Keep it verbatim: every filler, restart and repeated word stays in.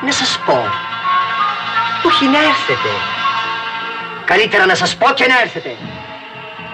Να σας πω. Όχι, να έρθετε. Καλύτερα να σας πω και να έρθετε.